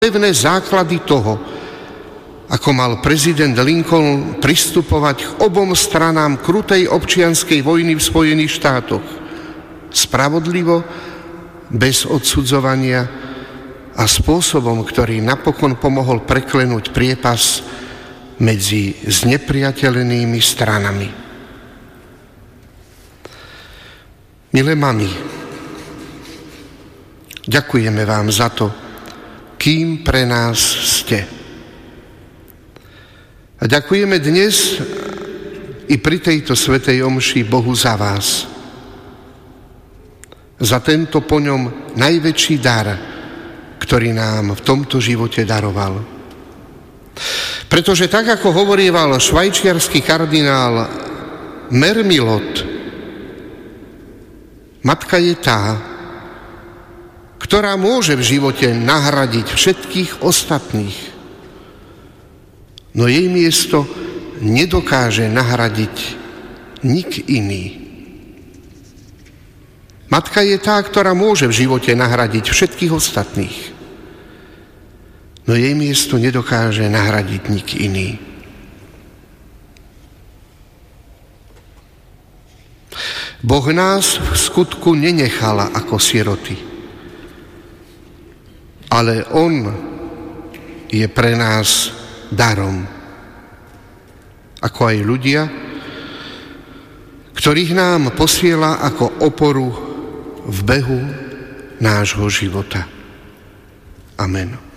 pevné základy toho, ako mal prezident Lincoln pristupovať k obom stranám krutej občianskej vojny v Spojených štátoch. Spravodlivo, bez odsudzovania a spôsobom, ktorý napokon pomohol preklenúť priepas medzi znepriateľnými stranami. Milé mami, ďakujeme vám za to, kým pre nás ste. A ďakujeme dnes i pri tejto svätej omši Bohu za vás. Za tento po ňom najväčší dar, ktorý nám v tomto živote daroval. Pretože tak, ako hovorieval švajčiarsky kardinál Mermilot, matka je tá, ktorá môže v živote nahradiť všetkých ostatných, no jej miesto nedokáže nahradiť nik iný. Matka je tá, ktorá môže v živote nahradiť všetkých ostatných, no jej miesto nedokáže nahradiť nik iný. Boh nás v skutku nenechala ako siroty, ale on je pre nás darom, ako aj ľudia, ktorých nám posiela ako oporu v behu nášho života. Amen.